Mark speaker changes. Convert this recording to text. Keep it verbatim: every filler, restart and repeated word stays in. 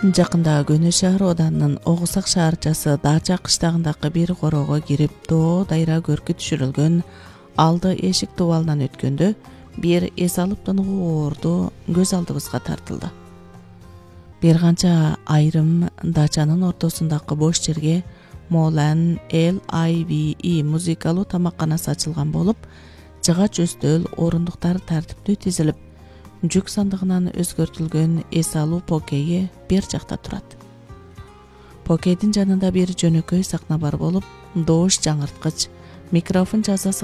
Speaker 1: Жакында Көнө шаар оданынын Огусак шаарчасы Дача кыштагындагы бир короого кирип, тоо дайра көркү түшүрүлгөн алды эшик дубалынан өткөндө бир эс алып тонугу оорду көз алдыбызга тартылды. Бир канча айрым дачанын ортосундагы бош жерге Молан Эл Ай Ви И музыкалуу тамакканасы ачылган болуп, жыгач өстөл, орундуктар тартиптүү тизилип, жүк сандыгынан өзгөртүлгөн эс алуу покейи бер жакта турат. Покейдин жанында бир жөнөкөй сакна бар болуп, добуш жаңырткыч, микрофон жазасы